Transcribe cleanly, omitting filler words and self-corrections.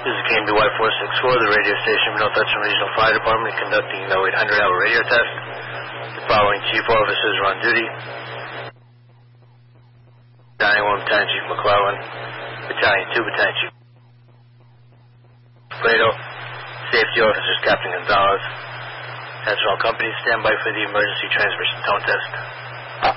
This is KMBY 464, the radio station of North Hudson Regional Fire Department, conducting the 800-hour radio test. The following chief officers are on duty. Battalion 1, Battalion Chief McClellan, Battalion 2, Battalion Chief Fredo, Safety Officers Captain Gonzalez. That's all companies. Stand by for the emergency transmission tone test.